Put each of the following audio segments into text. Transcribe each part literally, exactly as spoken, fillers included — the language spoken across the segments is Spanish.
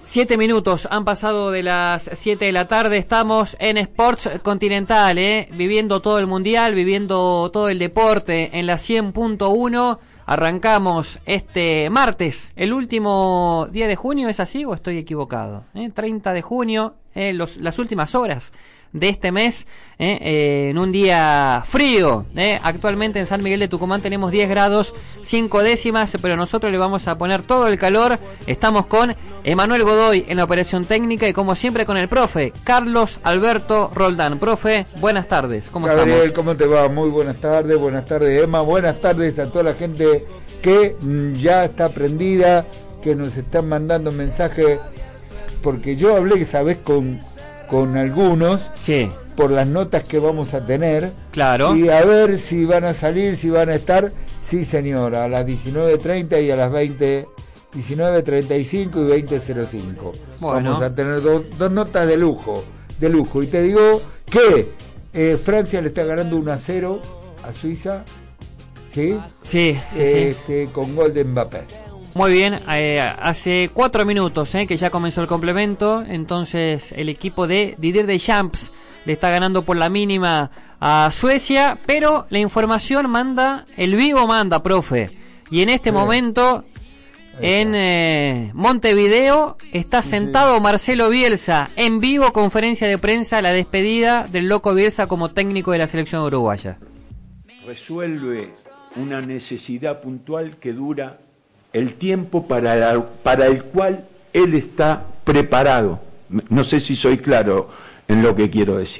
Siete minutos han pasado de las siete de la tarde, estamos en Sports Continental, ¿eh? viviendo todo el mundial, viviendo todo el deporte en la cien punto uno. Arrancamos este martes, el último día de junio, ¿es así o estoy equivocado? ¿Eh? treinta de junio, eh, los, las últimas horas de este mes, eh, eh, en un día frío. Eh. Actualmente en San Miguel de Tucumán tenemos diez grados, cinco décimas, pero nosotros le vamos a poner todo el calor. Estamos con Emanuel Godoy en la operación técnica y como siempre con el profe Carlos Alberto Roldán. Profe, buenas tardes, ¿cómo Gabriel, estamos? ¿cómo te va? Muy buenas tardes, buenas tardes Emma, buenas tardes a toda la gente que ya está prendida, que nos están mandando mensajes, porque yo hablé, sabes, con... con algunos, sí, por las notas que vamos a tener, claro, y a ver si van a salir, si van a estar, sí señora, a las diecinueve treinta y a las veinte, diecinueve treinta y cinco y veinte cero cinco. Bueno. Vamos a tener do, dos notas de lujo, de lujo, y te digo que eh, Francia le está ganando uno a cero a Suiza, ¿sí? Sí, sí, este, sí. Con gol de Mbappé. Muy bien, eh, hace cuatro minutos eh, que ya comenzó el complemento, entonces el equipo de Didier Deschamps le está ganando por la mínima a Suecia, pero la información manda, el vivo manda, profe, y en este sí. momento en eh, Montevideo está sentado sí. Marcelo Bielsa, en vivo conferencia de prensa, la despedida del Loco Bielsa como técnico de la selección uruguaya. Resuelve una necesidad puntual que dura el tiempo para, la, para el cual él está preparado. No sé si soy claro en lo que quiero decir.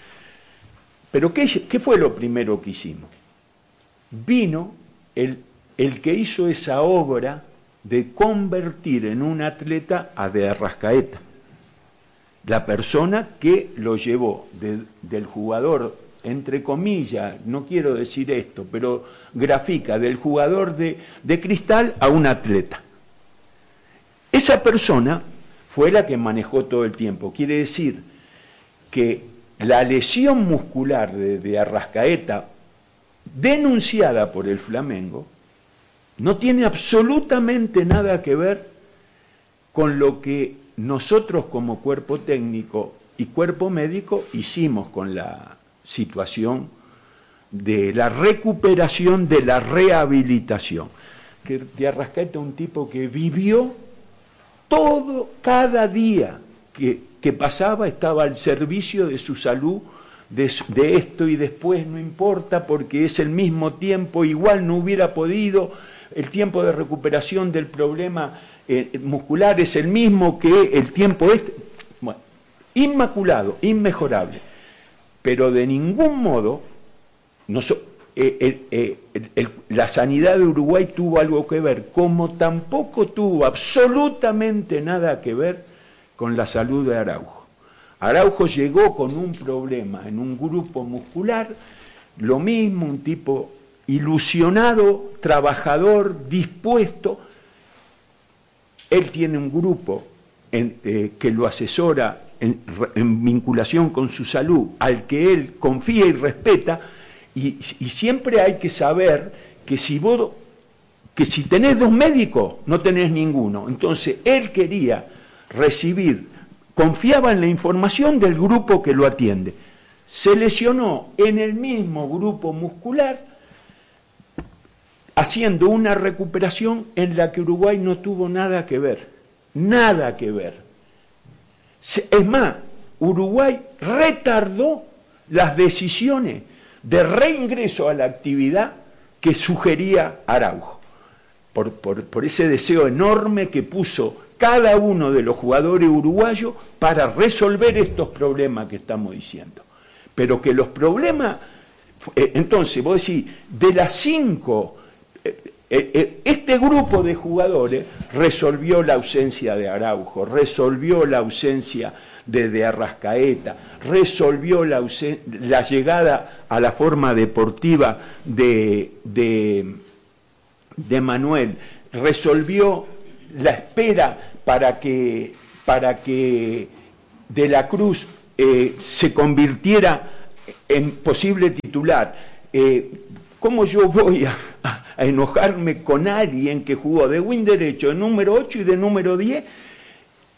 Pero ¿qué, qué fue lo primero que hicimos? Vino el, el que hizo esa obra de convertir en un atleta a De Arrascaeta. La persona que lo llevó de, del jugador, entre comillas, no quiero decir esto, pero grafica del jugador de, de Cristal a un atleta. Esa persona fue la que manejó todo el tiempo. Quiere decir que la lesión muscular de, de Arrascaeta, denunciada por el Flamengo, no tiene absolutamente nada que ver con lo que nosotros como cuerpo técnico y cuerpo médico hicimos con la situación de la recuperación, de la rehabilitación. Que de Arrascaeta es un tipo que vivió todo, cada día que, que pasaba estaba al servicio de su salud, de, de esto y después no importa porque es el mismo tiempo, igual no hubiera podido, el tiempo de recuperación del problema eh, muscular es el mismo que el tiempo este, bueno, inmaculado, inmejorable. Pero de ningún modo no so, eh, eh, eh, el, el, la sanidad de Uruguay tuvo algo que ver, como tampoco tuvo absolutamente nada que ver con la salud de Araujo. Araujo llegó con un problema en un grupo muscular, lo mismo, un tipo ilusionado, trabajador, dispuesto. Él tiene un grupo en, eh, que lo asesora En, en vinculación con su salud, al que él confía y respeta, y, y siempre hay que saber que si vos, que si tenés dos médicos, no tenés ninguno. Entonces, él quería recibir, confiaba en la información del grupo que lo atiende. Se lesionó en el mismo grupo muscular, haciendo una recuperación en la que Uruguay no tuvo nada que ver, nada que ver. Es más, Uruguay retardó las decisiones de reingreso a la actividad que sugería Araujo, por, por, por ese deseo enorme que puso cada uno de los jugadores uruguayos para resolver estos problemas que estamos diciendo. Pero que los problemas, eh, entonces, vos decís, de las cinco, eh, eh, este grupo de jugadores resolvió la ausencia de Araujo, resolvió la ausencia de, de Arrascaeta, resolvió la, la llegada a la forma deportiva de, de, de Manuel, resolvió la espera para que, para que De la Cruz eh, se convirtiera en posible titular. Eh, ¿Cómo yo voy a, a enojarme con alguien que jugó de win derecho, de número ocho y de número diez,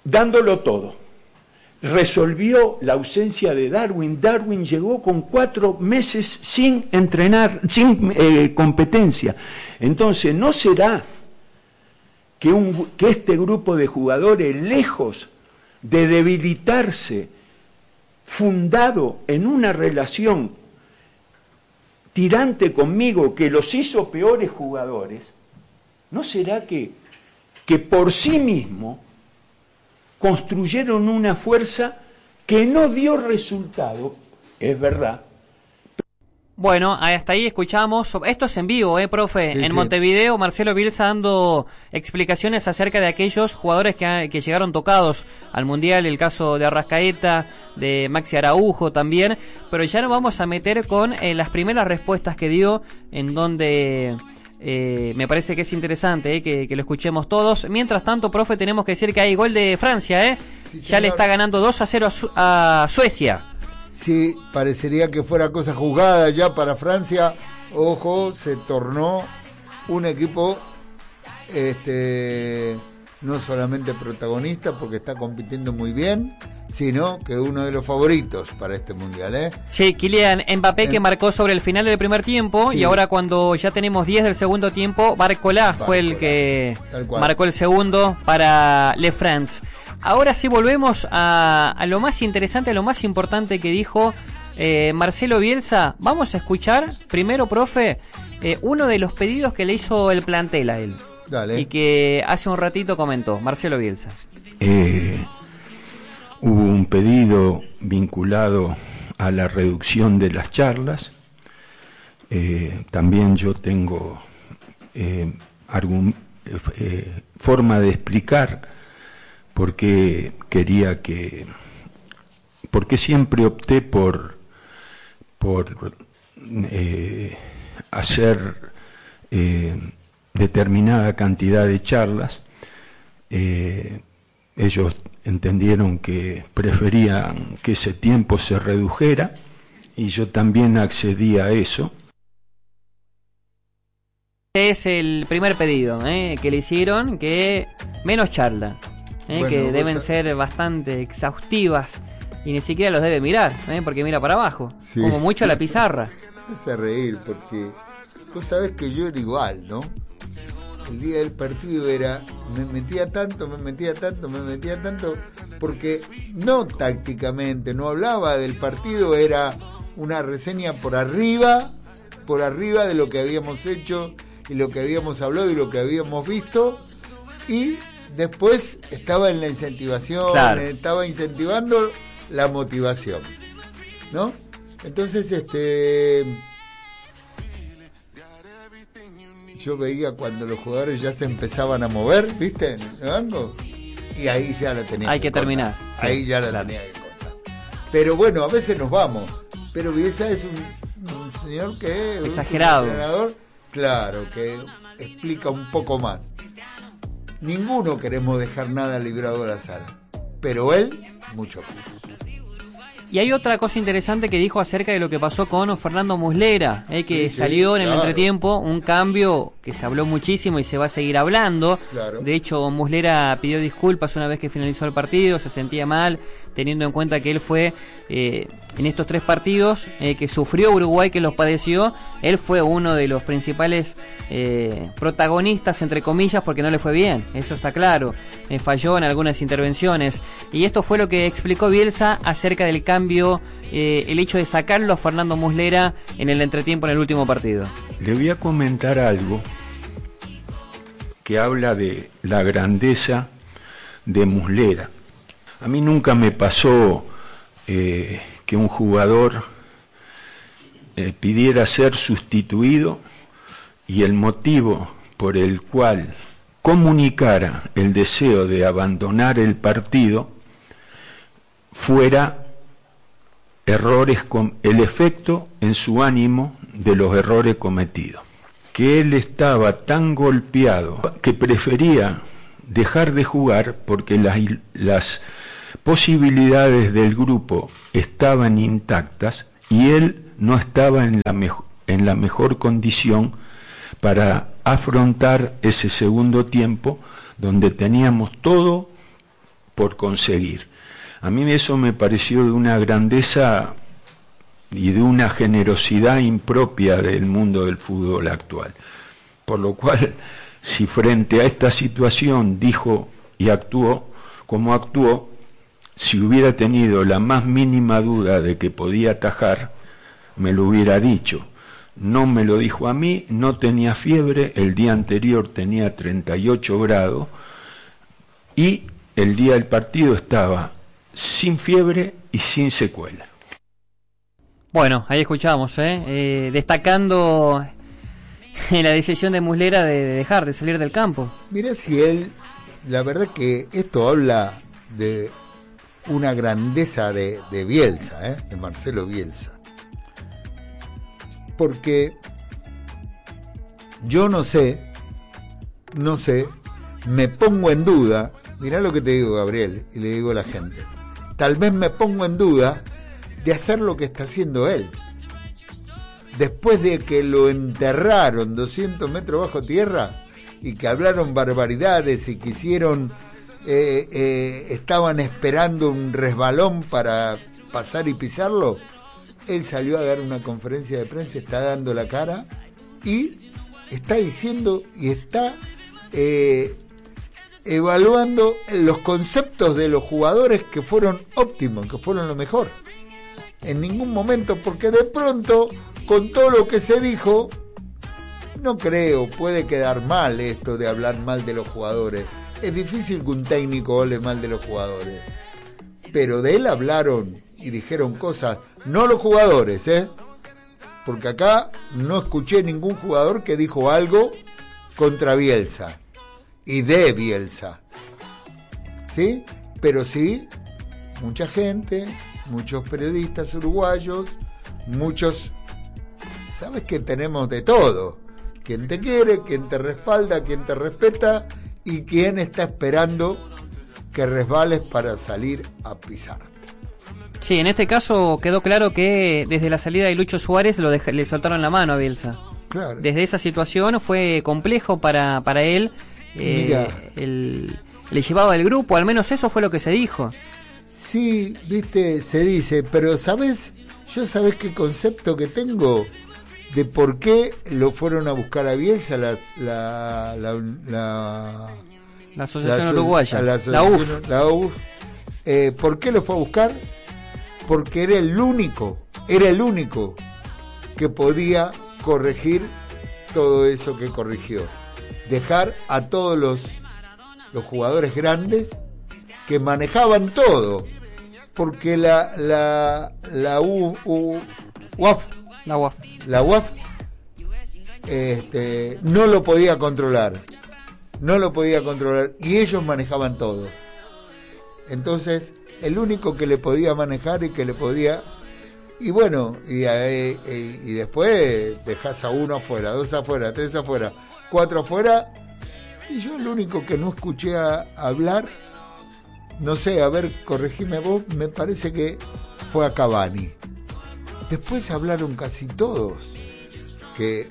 dándolo todo. Resolvió la ausencia de Darwin. Darwin llegó con cuatro meses sin entrenar, sin eh, competencia. Entonces, ¿no será que, un, que este grupo de jugadores, lejos de debilitarse, fundado en una relación tirante conmigo que los hizo peores jugadores, ¿no será que, que por sí mismo construyeron una fuerza que no dio resultado? Es verdad. Bueno, hasta ahí escuchamos, esto es en vivo, eh, profe, sí, en sí. Montevideo, Marcelo Bielsa dando explicaciones acerca de aquellos jugadores que, que llegaron tocados al Mundial, el caso de Arrascaeta, de Maxi Araujo también, pero ya nos vamos a meter con eh, las primeras respuestas que dio, en donde eh, me parece que es interesante eh, que, que lo escuchemos todos. Mientras tanto, profe, tenemos que decir que hay gol de Francia, eh, sí, ya le está ganando dos a cero a, Su- a Suecia. Sí, parecería que fuera cosa jugada ya para Francia. Ojo, se tornó un equipo este, no solamente protagonista porque está compitiendo muy bien, sino que uno de los favoritos para este mundial, ¿eh? Sí, Kylian Mbappé, en... que marcó sobre el final del primer tiempo, sí. Y ahora cuando ya tenemos diez del segundo tiempo, Barcola, Barcola fue el que marcó el segundo para Le France. Ahora sí volvemos a, a lo más interesante, a lo más importante que dijo eh, Marcelo Bielsa. Vamos a escuchar primero, profe, eh, uno de los pedidos que le hizo el plantel a él. Dale. Y que hace un ratito comentó Marcelo Bielsa. Eh, hubo un pedido vinculado a la reducción de las charlas. Eh, también yo tengo eh, algún, eh, forma de explicar porque quería que, porque siempre opté por, por eh, hacer eh, determinada cantidad de charlas. Eh, ellos entendieron que preferían que ese tiempo se redujera y yo también accedí a eso. Es el primer pedido eh, que le hicieron, que menos charla. Eh, bueno, que deben ser bastante exhaustivas y ni siquiera los debe mirar, eh, porque mira para abajo, sí. Como mucho la pizarra. Me hace reír porque vos sabés que yo era igual, ¿no? El día del partido era, me metía tanto, me metía tanto, me metía tanto, porque no tácticamente, no hablaba del partido, era una reseña por arriba, por arriba de lo que habíamos hecho y lo que habíamos hablado y lo que habíamos visto, y después estaba en la incentivación, claro. Estaba incentivando la motivación, ¿no? Entonces, este, yo veía cuando los jugadores ya se empezaban a mover, ¿viste? En el banco, y ahí ya la tenía Hay que, que terminar. Sí, ahí ya la claro. tenía que cortar. Pero bueno, a veces nos vamos. Pero Bielsa es un, un señor que exagerado, un entrenador, claro, que explica un poco más. Ninguno queremos dejar nada librado al azar, pero él, mucho más. Y hay otra cosa interesante que dijo acerca de lo que pasó con Fernando Muslera, eh, que sí, salió sí, en el claro. entretiempo, un cambio que se habló muchísimo y se va a seguir hablando. Claro. De hecho, Muslera pidió disculpas una vez que finalizó el partido, se sentía mal, teniendo en cuenta que él fue, eh, en estos tres partidos eh, que sufrió Uruguay, que los padeció, él fue uno de los principales eh, protagonistas, entre comillas, porque no le fue bien, eso está claro, eh, falló en algunas intervenciones, y esto fue lo que explicó Bielsa acerca del cambio, eh, el hecho de sacarlo a Fernando Muslera en el entretiempo en el último partido. Le voy a comentar algo que habla de la grandeza de Muslera. A mí nunca me pasó eh, que un jugador eh, pidiera ser sustituido y el motivo por el cual comunicara el deseo de abandonar el partido fuera errores con el efecto en su ánimo de los errores cometidos. Que él estaba tan golpeado que prefería dejar de jugar porque las, las posibilidades del grupo estaban intactas y él no estaba en la, mejo, en la mejor condición para afrontar ese segundo tiempo donde teníamos todo por conseguir. A mí eso me pareció de una grandeza y de una generosidad impropia del mundo del fútbol actual. Por lo cual, si frente a esta situación dijo y actuó como actuó, si hubiera tenido la más mínima duda de que podía atajar, me lo hubiera dicho. No me lo dijo a mí, no tenía fiebre, el día anterior tenía treinta y ocho grados y el día del partido estaba sin fiebre y sin secuela. Bueno, ahí escuchamos, ¿eh? Eh, destacando la decisión de Muslera de, de dejar, de salir del campo. Mirá si él, la verdad que esto habla de una grandeza de, de Bielsa, ¿eh? De Marcelo Bielsa. Porque yo no sé, no sé, me pongo en duda, mirá lo que te digo, Gabriel, y le digo a la gente, tal vez me pongo en duda de hacer lo que está haciendo él. Después de que lo enterraron doscientos metros bajo tierra y que hablaron barbaridades y que hicieron, eh, eh, estaban esperando un resbalón para pasar y pisarlo, él salió a dar una conferencia de prensa, está dando la cara y está diciendo y está eh, evaluando los conceptos de los jugadores que fueron óptimos, que fueron lo mejor. En ningún momento, porque de pronto, con todo lo que se dijo, no creo, puede quedar mal esto de hablar mal de los jugadores. Es difícil que un técnico hable mal de los jugadores. Pero de él hablaron y dijeron cosas, no los jugadores, ¿eh? Porque acá no escuché ningún jugador que dijo algo contra Bielsa y de Bielsa, ¿sí? Pero sí, mucha gente, muchos periodistas uruguayos, muchos, sabes que tenemos de todo, quien te quiere, quien te respalda, quien te respeta y quien está esperando que resbales para salir a pisar. Sí, en este caso quedó claro que desde la salida de Lucho Suárez lo dej- le soltaron la mano a Bielsa. Claro. Desde esa situación fue complejo para, para él. Eh, Mira. el, le llevaba el grupo, al menos eso fue lo que se dijo. Sí, viste, se dice, pero ¿sabes? Yo sabés qué concepto que tengo de por qué lo fueron a buscar a Bielsa las, la, la, la, La Asociación la, Uruguaya, la, la U F. La U F. Eh, ¿Por qué lo fue a buscar? Porque era el único, era el único que podía corregir todo eso que corrigió. Dejar a todos los, los jugadores grandes que manejaban todo. Porque la, la, la U, U, U A F, La U A F. la U A F este, no lo podía controlar. No lo podía controlar. Y ellos manejaban todo. Entonces, el único que le podía manejar y que le podía... Y bueno, y, y, y después dejás a uno afuera, dos afuera, tres afuera, cuatro afuera. Y yo el único que no escuché a hablar, no sé, a ver, corregime vos, me parece que fue a Cavani. Después hablaron casi todos, que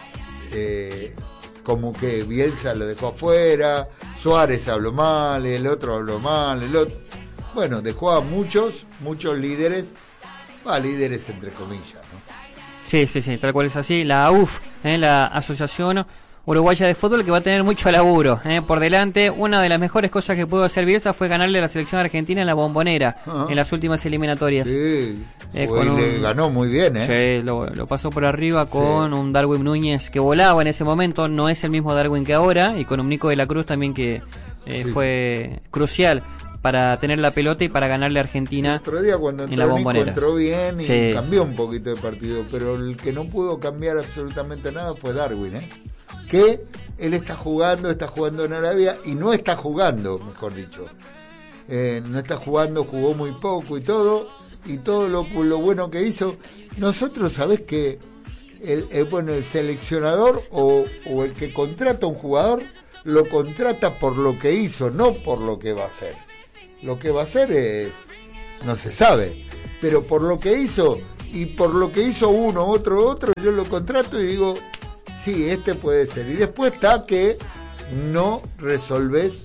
eh, como que Bielsa lo dejó afuera, Suárez habló mal, el otro habló mal, el otro... Bueno, dejó a muchos, muchos líderes, a líderes entre comillas, ¿no? Sí, sí, sí, tal cual es así. La U F, ¿eh? La Asociación Uruguaya de Fútbol, que va a tener mucho laburo ¿eh? por delante. Una de las mejores cosas que pudo hacer Bielsa fue ganarle a la selección argentina en la Bombonera, uh-huh. en las últimas eliminatorias. Sí, eh, con un... le ganó muy bien, ¿eh? Sí, lo, lo pasó por arriba con sí. un Darwin Núñez que volaba en ese momento, no es el mismo Darwin que ahora, y con un Nico de la Cruz también que eh, sí, fue sí. crucial para tener la pelota y para ganarle a Argentina. El otro día cuando entró en la Bombonera. Nico entró bien y sí. cambió un poquito de partido, pero el que no pudo cambiar absolutamente nada fue Darwin, ¿eh? Que él está jugando, está jugando en Arabia y no está jugando, mejor dicho. Eh, no está jugando, jugó muy poco y todo, y todo lo, lo bueno que hizo. Nosotros, ¿sabés que el, el, bueno, el seleccionador o, o el que contrata a un jugador lo contrata por lo que hizo, no por lo que va a hacer? Lo que va a hacer es, no se sabe, pero por lo que hizo y por lo que hizo uno, otro, otro, yo lo contrato y digo, sí, este puede ser. Y después está que no resolvés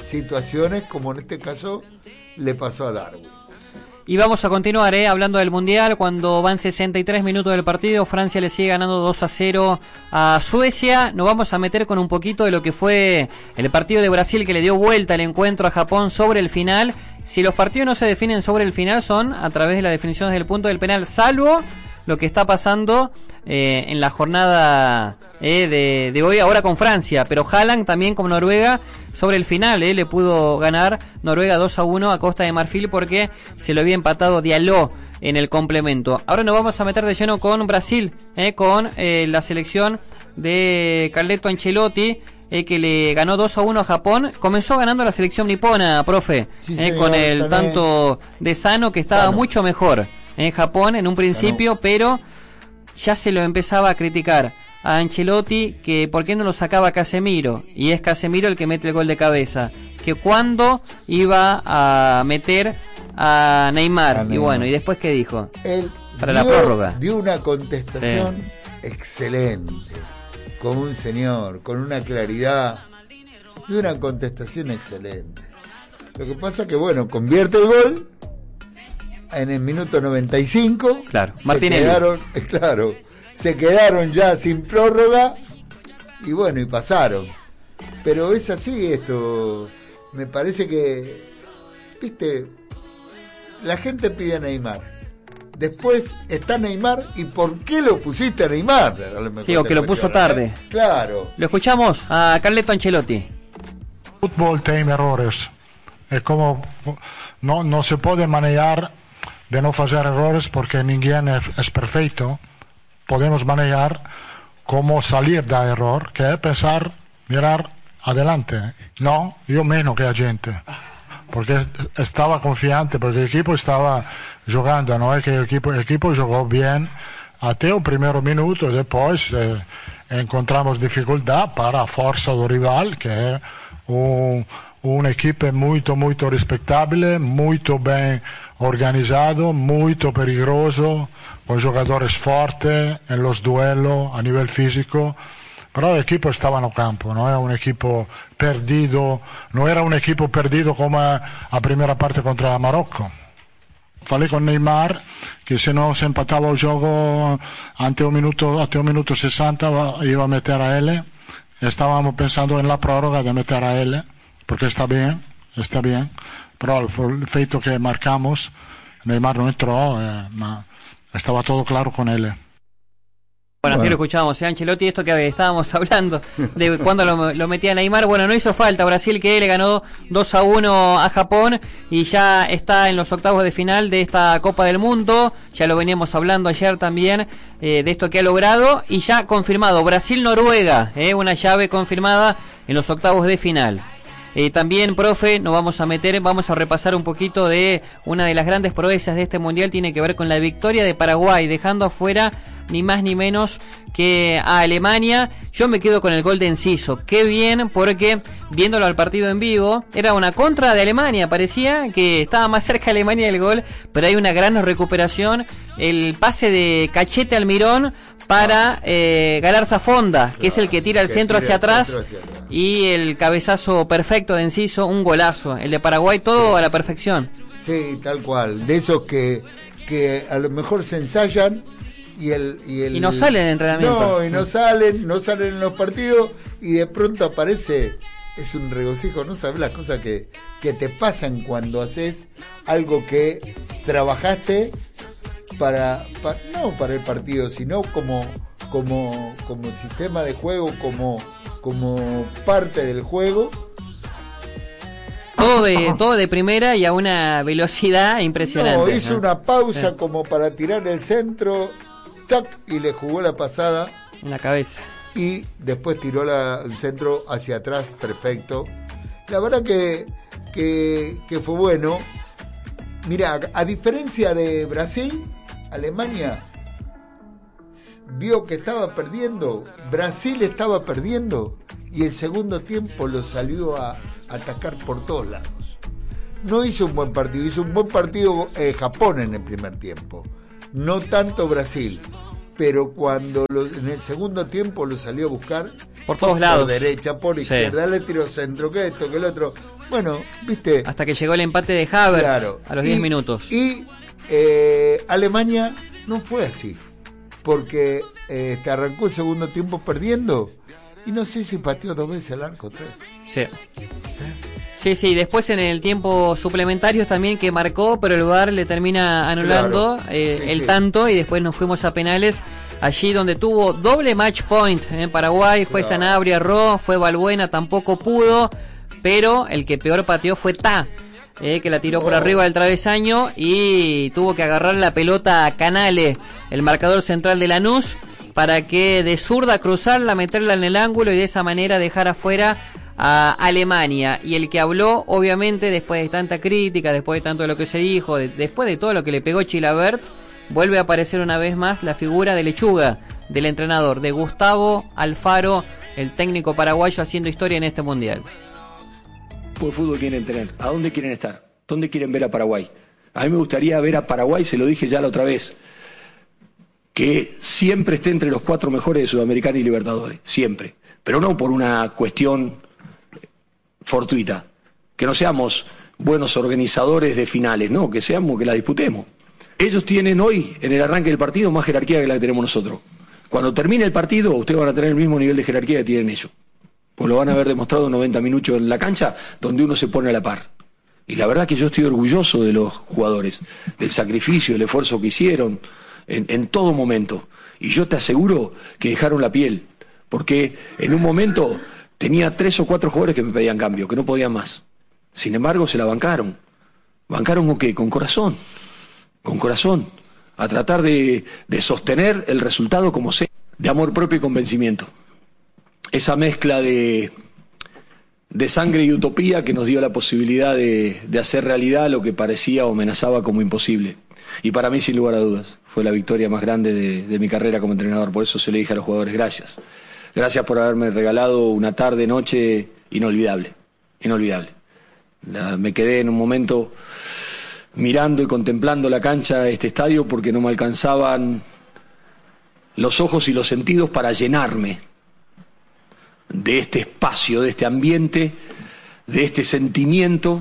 situaciones como en este caso le pasó a Darwin. Y vamos a continuar eh, hablando del Mundial. Cuando van sesenta y tres minutos del partido, Francia le sigue ganando dos a cero a Suecia. Nos vamos a meter con un poquito de lo que fue el partido de Brasil, que le dio vuelta el encuentro a Japón sobre el final. Si los partidos no se definen sobre el final, son a través de la definición desde el punto del penal, salvo lo que está pasando eh, en la jornada eh, de, de hoy ahora con Francia. Pero Haaland también con Noruega sobre el final eh, le pudo ganar Noruega dos a uno a Costa de Marfil, porque se lo había empatado Diallo en el complemento. Ahora nos vamos a meter de lleno con Brasil, eh, con eh, la selección de Carleto Ancelotti, eh, que le ganó dos a uno a Japón. Comenzó ganando la selección nipona, profe, sí, eh, señor, con el también. tanto de Sano, que estaba Sano. mucho mejor en Japón en un principio, Sano. Pero ya se lo empezaba a criticar a Ancelotti que por qué no lo sacaba Casemiro, y es Casemiro el que mete el gol de cabeza, que cuando iba a meter a Neymar, a Neymar. Y bueno, y después qué dijo Él para dio, la prórroga dio una contestación sí. excelente, como un señor, con una claridad, dio una contestación excelente. Lo que pasa que bueno, convierte el gol en el minuto noventa y cinco. Claro, se Martinelli. quedaron, claro, se quedaron ya sin prórroga y bueno, y pasaron. Pero es así esto. Me parece que, viste, la gente pide a Neymar. Después está Neymar, ¿y por qué lo pusiste a Neymar? Sí, o que lo puso tarde. Claro. Lo escuchamos a Carleto Ancelotti. Fútbol tiene errores. Es como no, no se puede manejar de no hacer errores porque ninguém es, es perfecto. Podemos manejar cómo salir de error, que es pensar, mirar adelante. No, yo menos que la gente. Porque estaba confiante, porque el equipo estaba jugando, no es que el equipo, el equipo jugó bien hasta el primer minuto, después eh, encontramos dificultad para la fuerza del rival, que es un, un equipo muy, muy respetable, muy bien organizado, muy peligroso, con jugadores fuertes en los duelos a nivel físico. Pero el equipo estaba en el campo, no era un equipo perdido, no era un equipo perdido como a, a primera parte contra Marocco. Falé con Neymar que si no se empataba el juego ante un minuto, ante un minuto sesenta iba a meter a él. Estábamos pensando en la prórroga de meter a él, porque está bien, está bien. Pero el, el feito que marcamos, Neymar no entró, eh, ma estaba todo claro con él. Bueno, así lo escuchábamos, ¿eh? Ancelotti, esto que estábamos hablando de cuando lo, lo metía Neymar. Bueno, no hizo falta Brasil, que le ganó dos a uno a Japón y ya está en los octavos de final de esta Copa del Mundo. Ya lo veníamos hablando ayer también eh, de esto que ha logrado, y ya confirmado Brasil-Noruega, eh, una llave confirmada en los octavos de final. Eh, también, profe, nos vamos a meter, vamos a repasar un poquito de una de las grandes proezas de este mundial. Tiene que ver con la victoria de Paraguay, dejando afuera ni más ni menos que a Alemania. Yo me quedo con el gol de Enciso. Qué bien, porque viéndolo al partido en vivo, era una contra de Alemania. Parecía que estaba más cerca Alemania del gol, pero hay una gran recuperación. El pase de Cachete Almirón para eh, Galarza Fonda, que es el que tira el centro hacia atrás, y el cabezazo perfecto de Enciso, un golazo. El de Paraguay, todo sí, a la perfección. Sí, tal cual. De esos que, que a lo mejor se ensayan y el y el y no salen en entrenamiento. No, y no salen, no salen en los partidos, y de pronto aparece. Es un regocijo, no sabes las cosas que, que te pasan cuando haces algo que trabajaste para, para no para el partido, sino como como como sistema de juego, como como parte del juego. Todo de, todo de primera y a una velocidad impresionante. No, hizo ¿no? una pausa sí. como para tirar el centro, tac, y le jugó la pasada en la cabeza. Y después tiró la, el centro hacia atrás, perfecto. La verdad que, que, que fue bueno. Mira, a diferencia de Brasil, Alemania vio que estaba perdiendo, Brasil estaba perdiendo, y el segundo tiempo lo salió a atacar por todos lados. No hizo un buen partido, hizo un buen partido eh, Japón en el primer tiempo, no tanto Brasil, pero cuando lo, en el segundo tiempo lo salió a buscar por todos lados, por derecha, por izquierda, sí, le tiró centro, que esto, que el otro, Bueno, viste. Hasta que llegó el empate de Havertz, claro, a los diez minutos. Y eh, Alemania no fue así, porque eh, te arrancó el segundo tiempo perdiendo y no sé si pateó dos veces el arco, tres. Sí. ¿Eh? Sí, sí, después en el tiempo suplementario también que marcó, pero el V A R le termina anulando claro. eh, sí, el sí. tanto y después nos fuimos a penales, allí donde tuvo doble match point en Paraguay, fue claro. Sanabria, erró, fue Balbuena, tampoco pudo, pero el que peor pateó fue Ta, eh, que la tiró oh. por arriba del travesaño y tuvo que agarrar la pelota a Canale, el marcador central de Lanús, para que de zurda cruzarla, meterla en el ángulo y de esa manera dejar afuera a Alemania. Y el que habló, obviamente, después de tanta crítica, después de tanto de lo que se dijo, de, después de todo lo que le pegó Chilavert, vuelve a aparecer una vez más la figura de lechuga del entrenador, de Gustavo Alfaro, el técnico paraguayo haciendo historia en este mundial. ¿Qué fútbol quieren tener? ¿A dónde quieren estar? ¿Dónde quieren ver a Paraguay? A mí me gustaría ver a Paraguay, se lo dije ya la otra vez, que siempre esté entre los cuatro mejores de Sudamericana y Libertadores, siempre. Pero no por una cuestión fortuita, que no seamos buenos organizadores de finales, no, que seamos, que la disputemos. Ellos tienen hoy, en el arranque del partido, más jerarquía que la que tenemos nosotros. Cuando termine el partido, ustedes van a tener el mismo nivel de jerarquía que tienen ellos. Pues lo van a haber demostrado noventa minutos en la cancha, donde uno se pone a la par. Y la verdad que yo estoy orgulloso de los jugadores, del sacrificio, del esfuerzo que hicieron, en, en todo momento. Y yo te aseguro que dejaron la piel, porque en un momento tenía tres o cuatro jugadores que me pedían cambio, que no podían más. Sin embargo, se la bancaron. ¿Bancaron con qué? Con corazón. Con corazón. A tratar de, de sostener el resultado como sea, de amor propio y convencimiento. Esa mezcla de, de sangre y utopía que nos dio la posibilidad de, de hacer realidad lo que parecía o amenazaba como imposible. Y para mí, sin lugar a dudas, fue la victoria más grande de, de mi carrera como entrenador. Por eso se le dije a los jugadores, gracias. Gracias por haberme regalado una tarde, noche inolvidable. Inolvidable. La, me quedé en un momento mirando y contemplando la cancha de este estadio porque no me alcanzaban los ojos y los sentidos para llenarme de este espacio, de este ambiente, de este sentimiento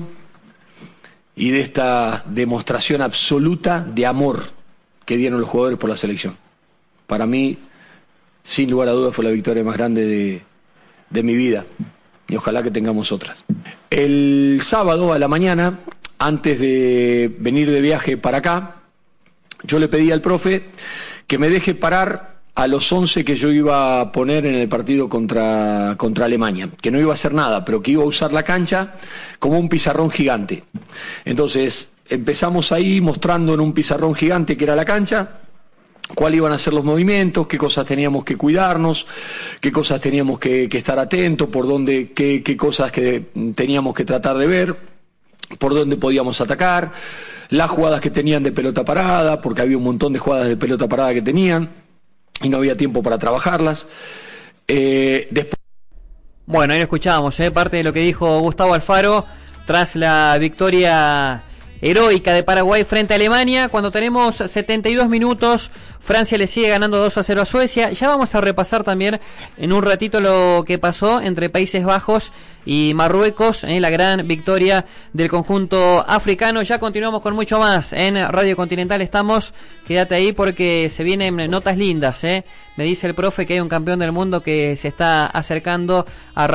y de esta demostración absoluta de amor que dieron los jugadores por la selección. Para mí, sin lugar a dudas, fue la victoria más grande de, de mi vida y ojalá que tengamos otras. El sábado a la mañana, antes de venir de viaje para acá, yo le pedí al profe que me deje parar a los once que yo iba a poner en el partido contra, contra Alemania, que no iba a hacer nada, pero que iba a usar la cancha como un pizarrón gigante. Entonces empezamos ahí mostrando en un pizarrón gigante que era la cancha, cuáles iban a ser los movimientos, qué cosas teníamos que cuidarnos, qué cosas teníamos que, que estar atentos, por dónde, qué, qué cosas que teníamos que tratar de ver, por dónde podíamos atacar, las jugadas que tenían de pelota parada, porque había un montón de jugadas de pelota parada que tenían y no había tiempo para trabajarlas. Eh, después... Bueno, ahí lo escuchábamos, ¿eh? Parte de lo que dijo Gustavo Alfaro tras la victoria heroica de Paraguay frente a Alemania, cuando tenemos setenta y dos minutos, Francia le sigue ganando dos a cero a Suecia. Ya vamos a repasar también en un ratito lo que pasó entre Países Bajos y Marruecos, en eh, la gran victoria del conjunto africano. Ya continuamos con mucho más en Radio Continental. Estamos, quédate ahí porque se vienen notas lindas, eh. Me dice el profe que hay un campeón del mundo que se está acercando a